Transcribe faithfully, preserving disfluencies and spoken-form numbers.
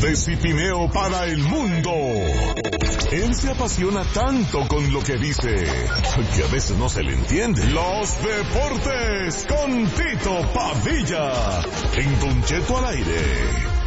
de Cipineo para el mundo. Él se apasiona tanto con lo que dice que a veces no se le entiende. Los deportes con Tito Padilla en Don Cheto al aire.